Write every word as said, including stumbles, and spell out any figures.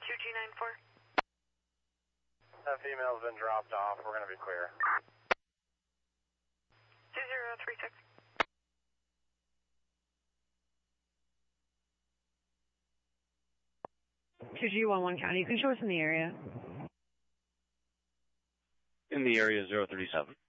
two G nine four. That female's been dropped off. We're going to be clear. two zero three six. two G one one County, you can show us in the area. In the area, zero three seven.